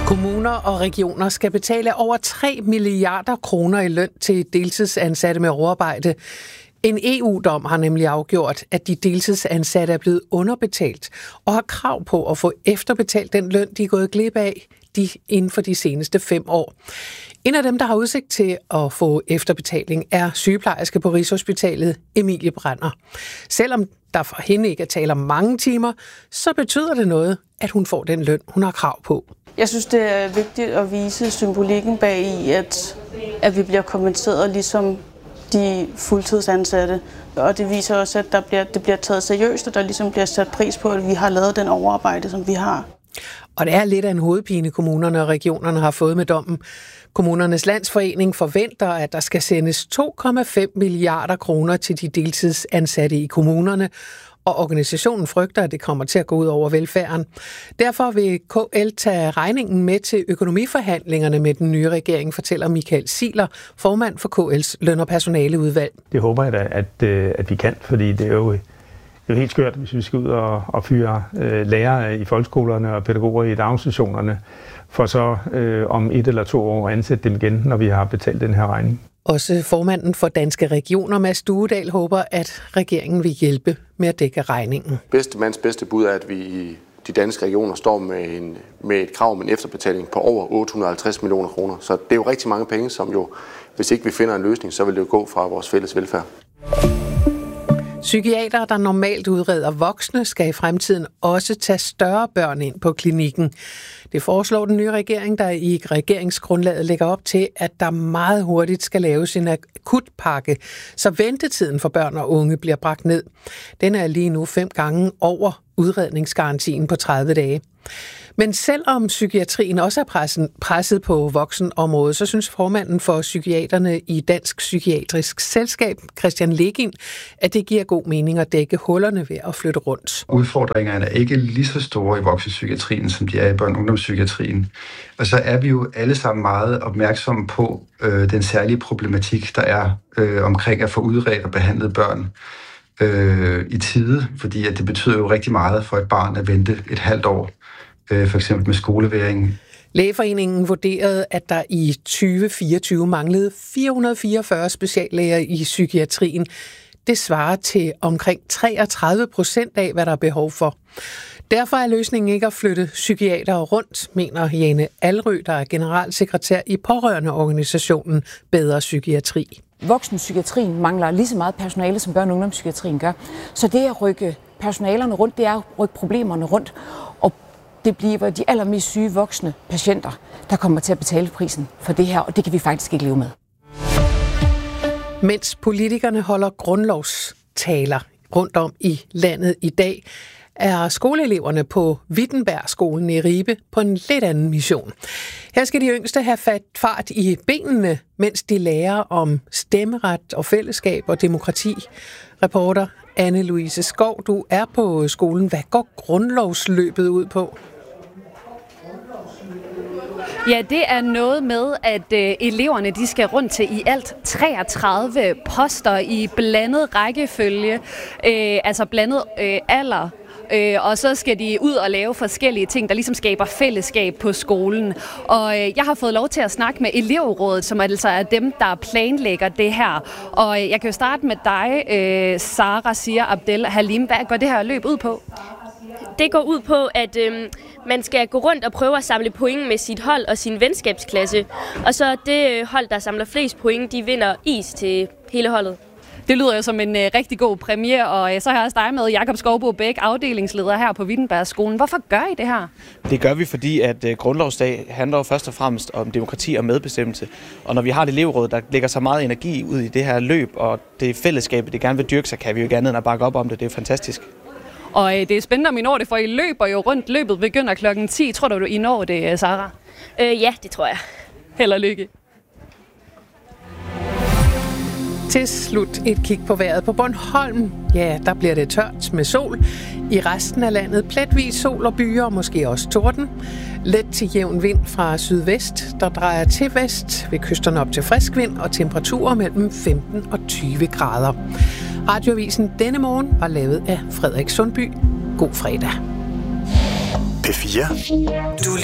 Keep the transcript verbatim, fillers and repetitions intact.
Kommuner og regioner skal betale over tre milliarder kroner i løn til deltidsansatte med overarbejde. En E U-dom har nemlig afgjort, at de deltidsansatte er blevet underbetalt og har krav på at få efterbetalt den løn, de er gået glip af de inden for de seneste fem år. En af dem, der har udsigt til at få efterbetaling, er sygeplejerske på Rigshospitalet, Emilie Brænder. Selvom der for hende ikke er tale om mange timer, så betyder det noget, at hun får den løn, hun har krav på. Jeg synes, det er vigtigt at vise symbolikken bag i, at, at vi bliver kompenseret ligesom de fuldtidsansatte. Og det viser også, at der bliver, det bliver taget seriøst, og der ligesom bliver sat pris på, at vi har lavet den overarbejde, som vi har. Og det er lidt af en hovedpine, kommunerne og regionerne har fået med dommen. Kommunernes Landsforening forventer, at der skal sendes to komma fem milliarder kroner til de deltidsansatte i kommunerne, og organisationen frygter, at det kommer til at gå ud over velfærden. Derfor vil K L tage regningen med til økonomiforhandlingerne med den nye regering, fortæller Michael Ziegler, formand for K L's løn- og personaleudvalg. Det håber jeg da, at, at vi kan, fordi det er jo, det er jo helt skørt, hvis vi skal ud og, og fyre øh, lærere i folkeskolerne og pædagoger i daginstitutionerne, for så øh, om et eller to år ansætte dem igen, når vi har betalt den her regning. Også formanden for Danske Regioner, Mads Duedal, håber, at regeringen vil hjælpe med at dække regningen. Bedste mands bedste bud er, at vi i de danske regioner står med, en, med et krav om en efterbetaling på over otte hundrede og halvtreds millioner kroner. Så det er jo rigtig mange penge, som jo, hvis ikke vi finder en løsning, så vil det jo gå fra vores fælles velfærd. Psykiatere, der normalt udreder voksne, skal i fremtiden også tage større børn ind på klinikken. Det foreslår den nye regering, der i regeringsgrundlaget lægger op til, at der meget hurtigt skal laves en akutpakke, så ventetiden for børn og unge bliver bragt ned. Den er lige nu fem gange over udredningsgarantien på tredive dage. Men selvom psykiatrien også er pressen, presset på voksenområdet, så synes formanden for psykiaterne i Dansk Psykiatrisk Selskab, Christian Legin, at det giver god mening at dække hullerne ved at flytte rundt. Udfordringerne er ikke lige så store i voksenpsykiatrien, som de er i børne- og ungdomspsykiatrien. Og så er vi jo alle sammen meget opmærksomme på øh, den særlige problematik, der er øh, omkring at få udredt og behandlet børn øh, i tide, fordi at det betyder jo rigtig meget for et barn at vente et halvt år. For eksempel med skoleværing. Lægeforeningen vurderede, at der i tyve fireogtyve manglede fire hundrede og fireogfyrre speciallæger i psykiatrien. Det svarer til omkring treogtredive procent af, hvad der er behov for. Derfor er løsningen ikke at flytte psykiatere rundt, mener Jane Alrø, der er generalsekretær i pårørendeorganisationen Bedre Psykiatri. Voksenpsykiatrien mangler lige så meget personale, som børne- og ungdomspsykiatrien gør. Så det at rykke personalerne rundt, det er at rykke problemerne rundt. Og det bliver de allermest syge voksne patienter, der kommer til at betale prisen for det her, og det kan vi faktisk ikke leve med. Mens politikerne holder grundlovstaler rundt om i landet i dag, er skoleeleverne på Wittenbergskolen i Ribe på en lidt anden mission. Her skal de yngste have fart i benene, mens de lærer om stemmeret og fællesskab og demokrati. Reporter Anne-Louise Skov, du er på skolen. Hvad går grundlovsløbet ud på? Ja, det er noget med, at øh, eleverne de skal rundt til i alt treogtredive poster i blandet rækkefølge, øh, altså blandet øh, alder. Øh, og så skal de ud og lave forskellige ting, der ligesom skaber fællesskab på skolen. Og øh, jeg har fået lov til at snakke med elevrådet, som altså er dem, der planlægger det her. Og øh, jeg kan jo starte med dig, øh, Sara Sia Abdel Halim. Hvad går det her løb ud på? Det går ud på, at øh, man skal gå rundt og prøve at samle point med sit hold og sin venskabsklasse. Og så det hold, der samler flest point, de vinder is til hele holdet. Det lyder jo som en øh, rigtig god præmie, og øh, så har jeg også dig med, Jakob Skovbo Bæk, afdelingsleder her på Wittenbergskolen. Hvorfor gør I det her? Det gør vi, fordi at øh, grundlovsdag handler jo først og fremmest om demokrati og medbestemmelse. Og når vi har et elevråd, der lægger så meget energi ud i det her løb, og det fællesskab, det gerne vil dyrke, så kan vi jo ikke andet end at bakke op om det. Det er fantastisk. Og øh, det er spændende, om I når det, for I løber jo rundt. Løbet begynder klokken ti. Tror du, I når det, Sara? Øh, ja, det tror jeg. Held og lykke. Til slut et kig på vejret på Bornholm. Ja, der bliver det tørt med sol. I resten af landet pletvis sol og byer, måske også torden. Let til jævn vind fra sydvest, der drejer til vest ved kysterne op til frisk vind og temperaturer mellem femten og tyve grader. Radioavisen denne morgen var lavet af Frederik Sundby. God fredag. P fire. Du